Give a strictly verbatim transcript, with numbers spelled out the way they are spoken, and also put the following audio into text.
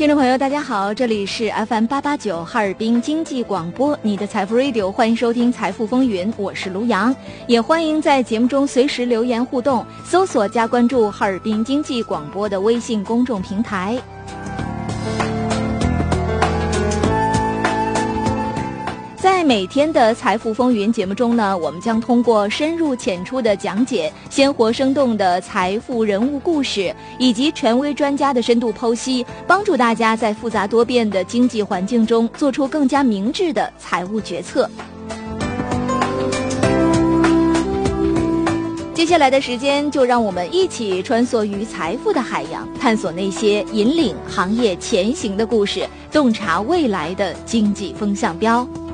听众朋友大家好，这里是 F M 八八九哈尔滨经济广播，你的财富 Radio， 欢迎收听财富风云，我是卢阳，也欢迎在节目中随时留言互动，搜索加关注哈尔滨经济广播的微信公众平台。在每天的财富风云节目中呢，我们将通过深入浅出的讲解，鲜活生动的财富人物故事，以及权威专家的深度剖析，帮助大家在复杂多变的经济环境中做出更加明智的财务决策。接下来的时间，就让我们一起穿梭于财富的海洋，探索那些引领行业前行的故事，洞察未来的经济风向标。